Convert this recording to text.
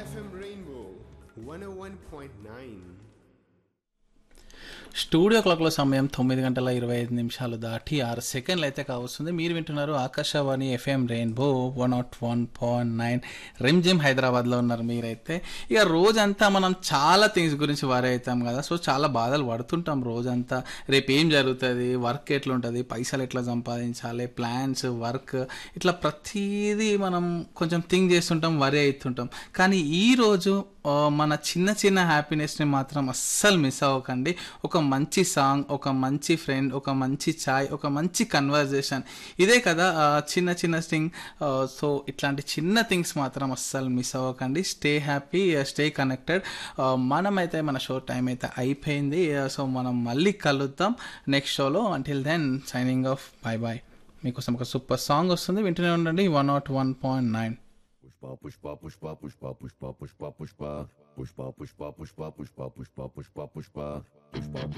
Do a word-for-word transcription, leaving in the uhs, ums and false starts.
F M Rainbow one oh one point nine. Studio క్లాక్లో సమయం తొమ్మిది గంటల ఇరవై ఐదు నిమిషాలు దాటి ఆరు సెకండ్లు అయితే కావస్తుంది. మీరు వింటున్నారు Akashvani FM rainbow one not one point nine Rimjhim హైదరాబాద్లో ఉన్నారు మీరైతే. ఇక రోజంతా మనం చాలా థింగ్స్ గురించి వరి అవుతాం కదా, సో చాలా బాధలు పడుతుంటాం రోజంతా. రేపు ఏం జరుగుతుంది, వర్క్ ఎట్లా ఉంటుంది, పైసలు ఎట్లా సంపాదించాలి, ప్లాన్స్, వర్క్, ఇట్లా ప్రతిదీ మనం కొంచెం థింక్ చేస్తుంటాం, వరి అవుతుంటాం. కానీ ఈరోజు మన చిన్న చిన్న హ్యాపీనెస్ని మాత్రం అస్సలు మిస్ అవ్వకండి. ఒక మంచి సాంగ్, ఒక మంచి ఫ్రెండ్, ఒక మంచి చాయ్, ఒక మంచి కన్వర్జేషన్, ఇదే కదా చిన్న చిన్న థింగ్. సో ఇట్లాంటి చిన్న థింగ్స్ మాత్రం అస్సలు మిస్ అవ్వకండి. Stay happy, stay connected. మనమైతే మన షో టైం అయితే అయిపోయింది. సో మనం మళ్ళీ కలుద్దాం నెక్స్ట్ షోలో. Until then signing off, bye bye. మీకోసం ఒక సూపర్ సాంగ్ వస్తుంది, వింటూనే ఉండండి one not one point nine. Pushpa, pushpa, pushpa, pushpa, pushpa, pushpa, pushpa, pushpa, pushpa, pushpa, pushpa, pushpa, pushpa, pushpa, pushpa.